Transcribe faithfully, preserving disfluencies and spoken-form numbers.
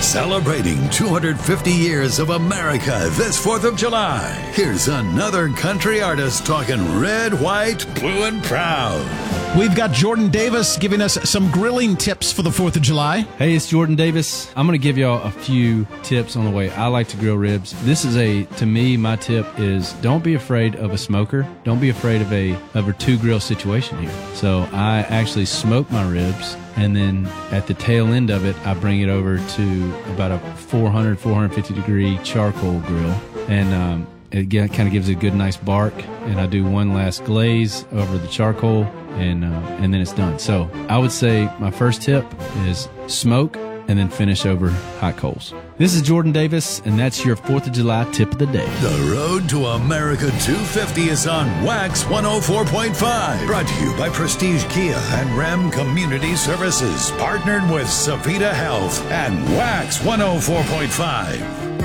Celebrating two hundred fifty years of America this fourth of July. Here's another country artist talking red, white, blue, and proud. We've got Jordan Davis giving us some grilling tips for the fourth of July. Hey, it's Jordan Davis. I'm going to give y'all a few tips on the way I like to grill ribs. This is a, to me, my tip is don't be afraid of a smoker. Don't be afraid of a, of a two grill situation here. So I actually smoke my ribs, and then at the tail end of it, I bring it over to about a four hundred, four fifty degree charcoal grill. And, um, it kind of gives it a good, nice bark, and I do one last glaze over the charcoal, and uh, and then it's done. So I would say my first tip is smoke and then finish over hot coals. This is Jordan Davis, and that's your fourth of July tip of the day. The road to America two fifty is on Wax one oh four point five. Brought to you by Prestige Kia and Ram Community Services. Partnered with Savita Health and Wax one oh four point five.